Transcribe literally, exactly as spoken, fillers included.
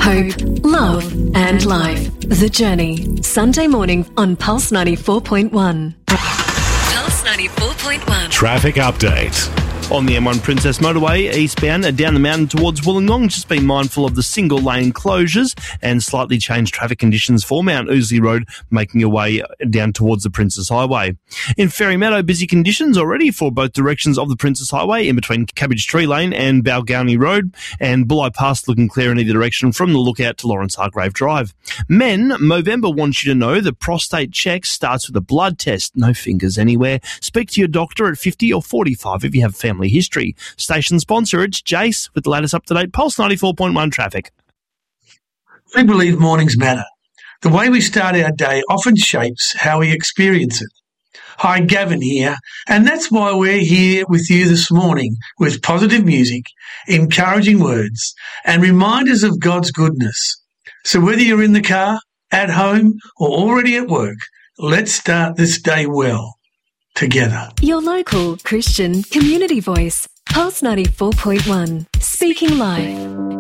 hope, love and life. The Journey. Sunday morning on Pulse ninety-four point one. Pulse ninety-four point one. Traffic update. On the M one Princess Motorway, eastbound and down the mountain towards Wollongong, just be mindful of the single lane closures and slightly changed traffic conditions for Mount Ousley Road, making your way down towards the Princess Highway. In Ferry Meadow, busy conditions already for both directions of the Princess Highway in between Cabbage Tree Lane and Balgownie Road, and Bulli Pass looking clear in either direction from the Lookout to Lawrence Hargrave Drive. Men, Movember wants you to know the prostate check starts with a blood test, no fingers anywhere. Speak to your doctor at fifty or forty-five if you have family history. Station sponsor, it's Jace with the latest up-to-date Pulse ninety-four point one traffic. We believe mornings matter. The way we start our day often shapes how we experience it. Hi, Gavin here, and that's why we're here with you this morning with positive music, encouraging words, and reminders of God's goodness. So whether you're in the car, at home, or already at work, let's start this day well. Together. Your local Christian community voice. Pulse ninety-four point one. Speaking life.